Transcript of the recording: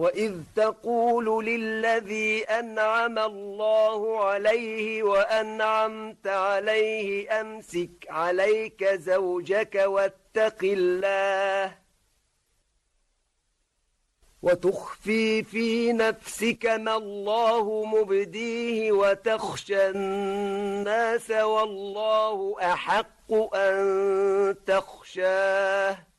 وإذ تقول للذي أنعم الله عليه وأنعمت عليه أمسك عليك زوجك واتق الله وتخفي في نفسك ما الله مبديه وتخشى الناس والله أحق أن تخشاه